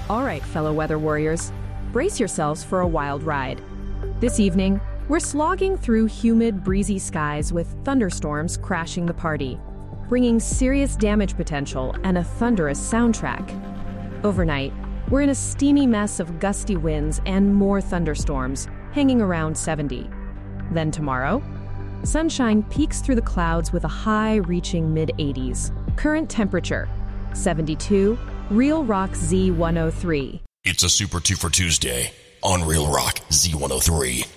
All right, fellow weather warriors, brace yourselves for a wild ride. This evening, we're slogging through humid, breezy skies with thunderstorms crashing the party, bringing serious damage potential and a thunderous soundtrack. Overnight, we're in a steamy mess of gusty winds and more thunderstorms, hanging around 70. Then tomorrow, sunshine peeks through the clouds with a high reaching mid-80s. Current temperature, 72, Real Rock Z103. It's a Super 2 for Tuesday on Real Rock Z103.